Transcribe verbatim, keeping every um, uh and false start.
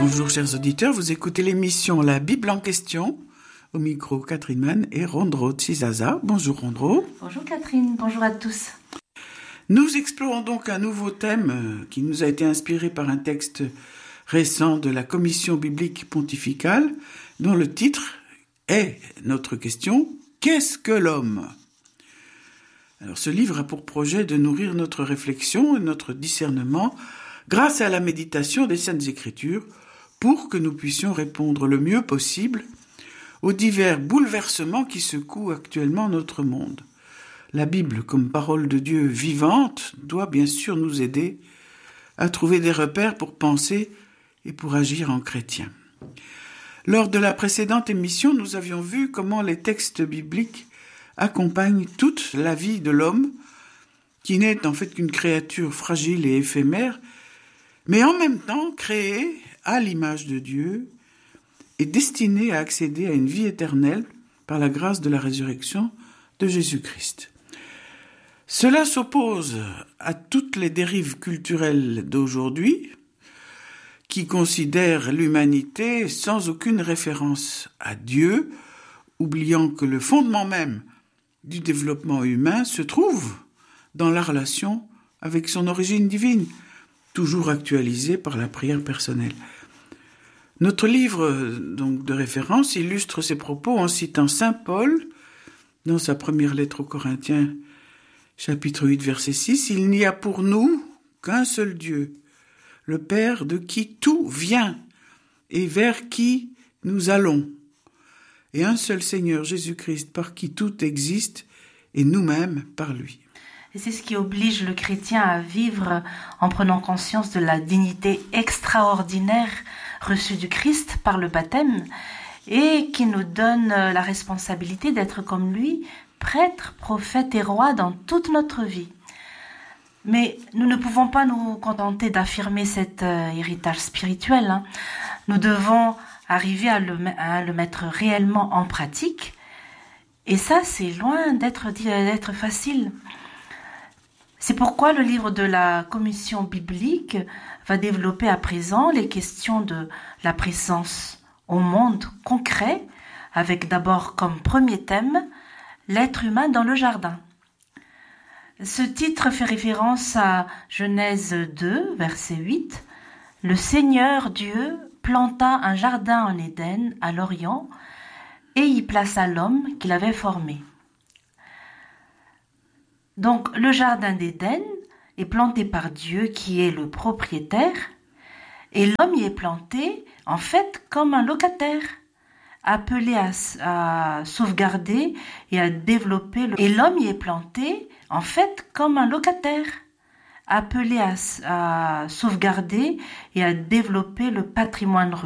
Bonjour chers auditeurs, vous écoutez l'émission La Bible en question. Au micro, Catherine Mann et Rondro Tsizaza. Bonjour Rondro. Bonjour Catherine, bonjour à tous. Nous explorons donc un nouveau thème qui nous a été inspiré par un texte récent de la Commission biblique pontificale, dont le titre est notre question « Qu'est-ce que l'homme ?» Alors, ce livre a pour projet de nourrir notre réflexion et notre discernement grâce à la méditation des Saintes Écritures pour que nous puissions répondre le mieux possible aux divers bouleversements qui secouent actuellement notre monde. La Bible, comme parole de Dieu vivante, doit bien sûr nous aider à trouver des repères pour penser et pour agir en chrétien. Lors de la précédente émission, nous avions vu comment les textes bibliques accompagnent toute la vie de l'homme, qui n'est en fait qu'une créature fragile et éphémère, mais en même temps créée à l'image de Dieu et destinée à accéder à une vie éternelle par la grâce de la résurrection de Jésus-Christ. Cela s'oppose à toutes les dérives culturelles d'aujourd'hui, qui considèrent l'humanité sans aucune référence à Dieu, oubliant que le fondement même du développement humain se trouve dans la relation avec son origine divine, toujours actualisée par la prière personnelle. Notre livre donc, de référence illustre ces propos en citant saint Paul dans sa première lettre aux Corinthiens, chapitre huit, verset six. « Il n'y a pour nous qu'un seul Dieu, le Père de qui tout vient et vers qui nous allons, et un seul Seigneur Jésus-Christ par qui tout existe et nous-mêmes par lui. » Et c'est ce qui oblige le chrétien à vivre en prenant conscience de la dignité extraordinaire reçue du Christ par le baptême et qui nous donne la responsabilité d'être comme lui, prêtre, prophète et roi dans toute notre vie. Mais nous ne pouvons pas nous contenter d'affirmer cet euh, héritage spirituel. Hein. Nous devons arriver à le, à le mettre réellement en pratique. Et ça, c'est loin d'être, d'être facile. C'est pourquoi le livre de la Commission biblique va développer à présent les questions de la présence au monde concret, avec d'abord comme premier thème l'être humain dans le jardin. Ce titre fait référence à Genèse deux, verset huit. « Le Seigneur Dieu planta un jardin en Éden, à l'Orient, et y plaça l'homme qu'il avait formé. » Donc, le jardin d'Éden est planté par Dieu qui est le propriétaire, et l'homme y est planté, en fait, comme un locataire, appelé à, à sauvegarder et à développer le... Et l'homme y est planté, en fait, comme un locataire, appelé à, à sauvegarder et à développer le patrimoine